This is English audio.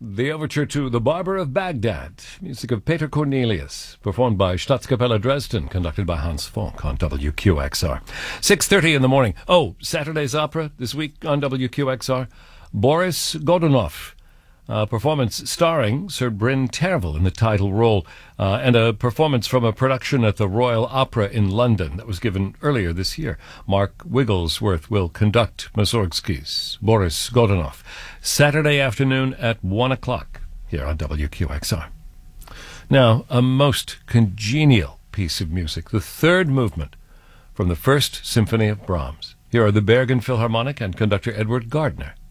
the overture to The Barber of Baghdad, music of Peter Cornelius, performed by Staatskapelle Dresden, conducted by Hans Fonk on WQXR. 6:30 in the morning. Oh, Saturday's opera this week on WQXR. Boris Godunov, a performance starring Sir Bryn Tervel in the title role, and a performance from a production at the Royal Opera in London that was given earlier this year. Mark Wigglesworth will conduct Mussorgsky's Boris Godunov, Saturday afternoon at 1 o'clock here on WQXR. Now, a most congenial piece of music, the third movement from the First Symphony of Brahms. Here are the Bergen Philharmonic and conductor Edward Gardner.